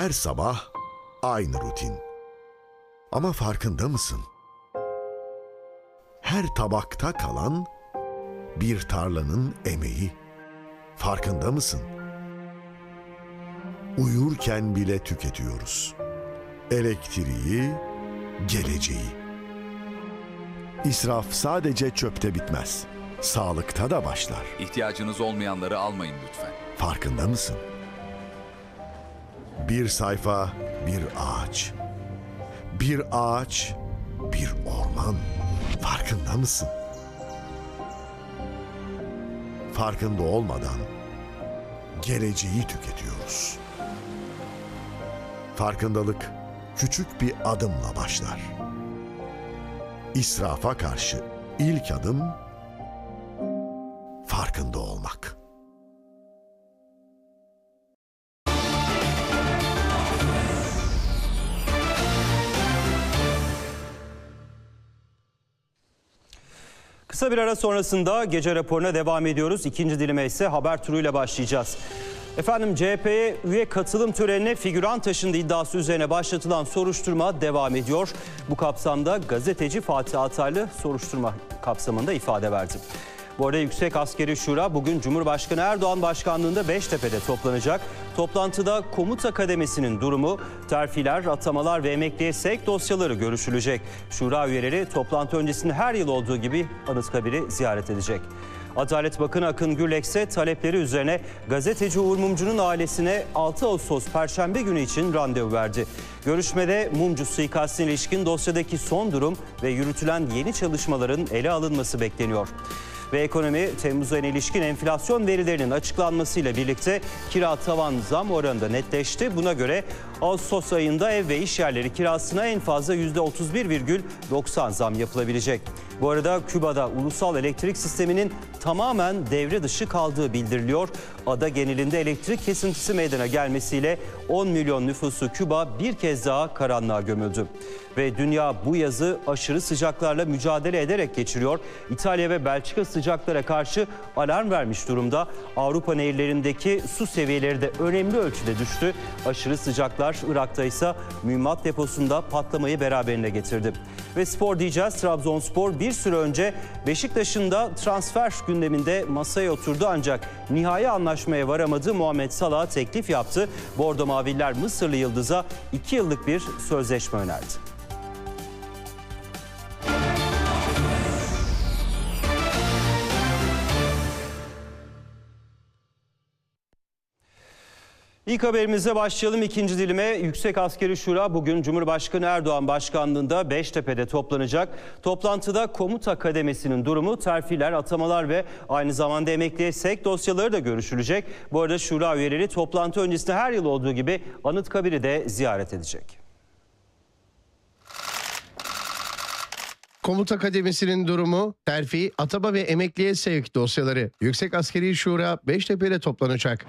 Her sabah aynı rutin. Ama farkında mısın? Her tabakta kalan bir tarlanın emeği. Farkında mısın? Uyurken bile tüketiyoruz. Elektriği, geleceği. İsraf sadece çöpte bitmez. Sağlıkta da başlar. İhtiyacınız olmayanları almayın lütfen. Farkında mısın? Bir sayfa, bir ağaç. Bir ağaç, bir orman. Farkında mısın? Farkında olmadan geleceği tüketiyoruz. Farkındalık küçük bir adımla başlar. İsrafa karşı ilk adım farkında olmak. Kısa bir ara sonrasında gece raporuna devam ediyoruz. İkinci dilime ise haber turuyla başlayacağız. Efendim, CHP'ye üye katılım törenine figüran taşındığı iddiası üzerine başlatılan soruşturma devam ediyor. Bu kapsamda gazeteci Fatih Altaylı soruşturma kapsamında ifade verdi. Bu arada Yüksek Askeri Şura bugün Cumhurbaşkanı Erdoğan başkanlığında Beştepe'de toplanacak. Toplantıda komuta kademesinin durumu, terfiler, atamalar ve emekliye sevk dosyaları görüşülecek. Şura üyeleri toplantı öncesinde her yıl olduğu gibi Anıtkabir'i ziyaret edecek. Adalet Bakanı Akın Gürlek ise talepleri üzerine gazeteci Uğur Mumcu'nun ailesine 6 Ağustos Perşembe günü için randevu verdi. Görüşmede Mumcu suikastine ilişkin dosyadaki son durum ve yürütülen yeni çalışmaların ele alınması bekleniyor. Ve ekonomi, Temmuz ayına ilişkin enflasyon verilerinin açıklanmasıyla birlikte kira tavan zam oranında netleşti. Buna göre Ağustos ayında ev ve iş yerleri kirasına en fazla %31,90 zam yapılabilecek. Bu arada Küba'da ulusal elektrik sisteminin tamamen devre dışı kaldığı bildiriliyor. Ada genelinde elektrik kesintisi meydana gelmesiyle 10 milyon nüfusu Küba bir kez daha karanlığa gömüldü. Ve dünya bu yazı aşırı sıcaklarla mücadele ederek geçiriyor. İtalya ve Belçika sıcaklara karşı alarm vermiş durumda. Avrupa nehirlerindeki su seviyeleri de önemli ölçüde düştü. Aşırı sıcaklar Irak'ta ise mühimmat deposunda patlamayı beraberine getirdi. Ve spor diyeceğiz. Trabzonspor bir süre önce Beşiktaş'ın da transfer gündeminde masaya oturdu ancak nihai anlaşmaya varamadı. Muhammed Salah'a teklif yaptı. Bordo Maviller Mısırlı Yıldız'a 2 yıllık bir sözleşme önerdi. İlk haberimize başlayalım. İkinci dilime Yüksek Askeri Şura bugün Cumhurbaşkanı Erdoğan başkanlığında Beştepe'de toplanacak. Toplantıda komuta kademesinin durumu, terfiler, atamalar ve aynı zamanda emekliye sevk dosyaları da görüşülecek. Bu arada Şura üyeleri toplantı öncesinde her yıl olduğu gibi Anıtkabir'i de ziyaret edecek. Komuta kademesinin durumu, terfi, atama ve emekliye sevk dosyaları. Yüksek Askeri Şura Beştepe'de toplanacak.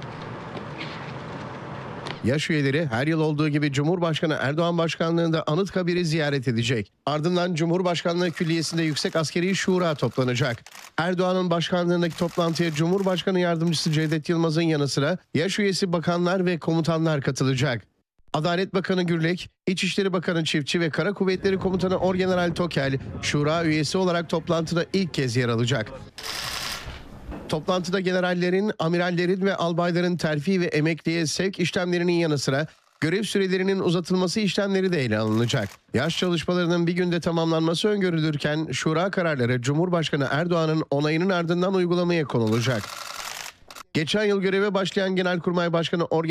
Yaş üyeleri her yıl olduğu gibi Cumhurbaşkanı Erdoğan başkanlığında Anıtkabir'i ziyaret edecek. Ardından Cumhurbaşkanlığı Külliyesi'nde Yüksek Askeri Şura toplanacak. Erdoğan'ın başkanlığındaki toplantıya Cumhurbaşkanı Yardımcısı Cevdet Yılmaz'ın yanı sıra yaş üyesi bakanlar ve komutanlar katılacak. Adalet Bakanı Gürlek, İçişleri Bakanı Çiftçi ve Kara Kuvvetleri Komutanı Orgeneral Tokel, Şura üyesi olarak toplantıda ilk kez yer alacak. Toplantıda generallerin, amirallerin ve albayların terfi ve emekliye sevk işlemlerinin yanı sıra görev sürelerinin uzatılması işlemleri de ele alınacak. Yaş çalışmalarının bir günde tamamlanması öngörülürken şura kararları Cumhurbaşkanı Erdoğan'ın onayının ardından uygulamaya konulacak. Geçen yıl göreve başlayan Genelkurmay Başkanı